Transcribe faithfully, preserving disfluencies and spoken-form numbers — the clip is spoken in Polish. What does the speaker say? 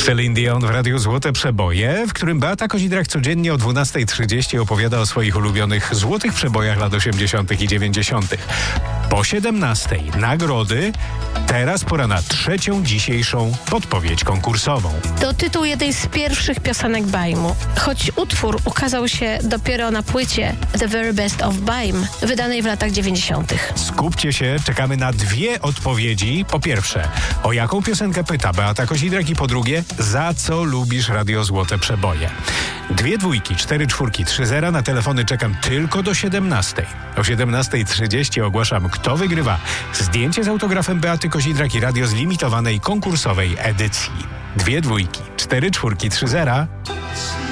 Celine Dion w Radiu Złote Przeboje, w którym Beata Kozidrak codziennie o dwunasta trzydzieści opowiada o swoich ulubionych złotych przebojach lat osiemdziesiątych i dziewięćdziesiątych. Po siedemnastej nagrody, teraz pora na trzecią dzisiejszą podpowiedź konkursową. To tytuł jednej z pierwszych piosenek Bajmu. Choć utwór ukazał się dopiero na płycie The Very Best of Bajm, wydanej w latach dziewięćdziesiątych. Skupcie się, czekamy na dwie odpowiedzi. Po pierwsze, o jaką piosenkę pyta Beata Kozidrak i po drugie, za co lubisz Radio Złote Przeboje. Dwie dwójki, cztery czwórki, trzy zera. Na telefony czekam tylko do siedemnastej. O siedemnasta trzydzieści ogłaszam, kto wygrywa zdjęcie z autografem Beaty Kozidrak i radio z limitowanej konkursowej edycji. Dwie dwójki, cztery czwórki, trzy zera.